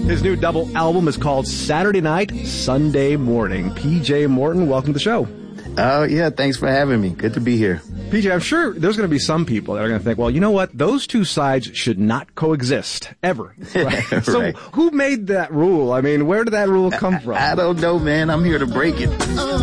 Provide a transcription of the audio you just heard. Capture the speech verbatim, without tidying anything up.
His new double album is called Saturday Night, Sunday Morning. P J Morton, welcome to the show. Oh, yeah, thanks for having me. Good to be here. P J, I'm sure there's going to be some people that are going to think, well, you know what? Those two sides should not coexist, ever. Right? Right. So who made that rule? I mean, where did that rule come from? I, I don't know, man. I'm here to break it.